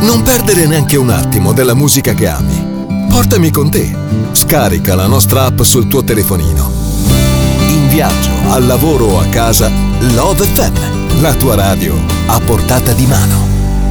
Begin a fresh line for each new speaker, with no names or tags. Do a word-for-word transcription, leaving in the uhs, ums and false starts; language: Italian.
Non perdere neanche un attimo della musica che ami. Portami con te. Scarica la nostra app sul tuo telefonino. In viaggio, al lavoro o a casa, Love effe emme, la tua radio a portata di mano.